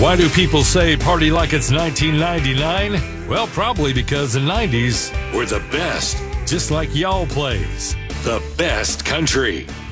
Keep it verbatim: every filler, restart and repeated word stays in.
Why do people say party like it's nineteen ninety-nine? Well, probably because the nineties were the best, just like y'all plays the best country.